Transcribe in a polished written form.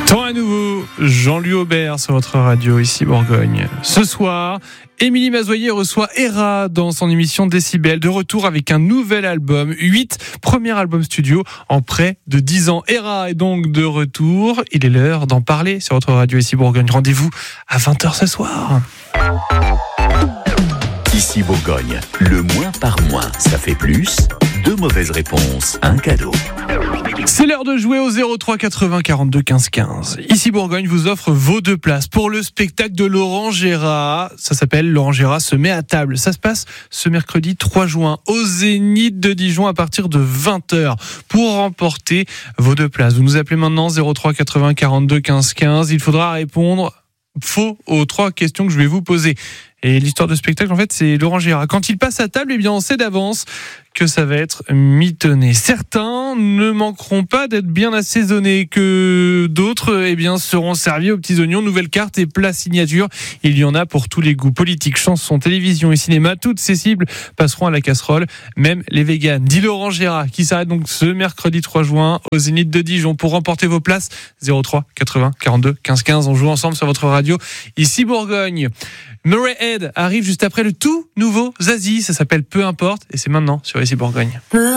Temps à nouveau, Jean-Louis Aubert sur votre radio, ici Bourgogne. Ce soir, Émilie Mazoyer reçoit Hera dans son émission Décibel, de retour avec un nouvel album, 8 premiers albums studio en près de 10 ans. Hera est donc de retour, il est l'heure d'en parler sur votre radio, ici Bourgogne. Rendez-vous à 20h ce soir. Ici Bourgogne, le moins par moins, ça fait plus. 2 mauvaises réponses, un cadeau. C'est l'heure de jouer au 03 80 42 15 15. Ici Bourgogne vous offre vos 2 places pour le spectacle de Laurent Gérard. Ça s'appelle Laurent Gérard se met à table. Ça se passe ce mercredi 3 juin au Zénith de Dijon à partir de 20h. Pour remporter vos 2 places, vous nous appelez maintenant 03 80 42 15 15. Il faudra répondre faux aux 3 questions que je vais vous poser. Et l'histoire de spectacle, en fait, c'est Laurent Gérard. Quand il passe à table, eh bien, on sait d'avance que ça va être mitonné. Certains ne manqueront pas d'être bien assaisonnés, que d'autres, eh bien, seront servis aux petits oignons, nouvelles cartes et plats signature. Il y en a pour tous les goûts. Politique, chanson, télévision et cinéma, toutes ces cibles passeront à la casserole, même les véganes. Dit Laurent Gérard, qui s'arrête donc ce mercredi 3 juin au Zénith de Dijon. Pour remporter vos places, 03 80 42 15 15. On joue ensemble sur votre radio, ici Bourgogne. Murray Head arrive juste après le tout nouveau Zazie, ça s'appelle Peu importe et c'est maintenant sur ici Bourgogne.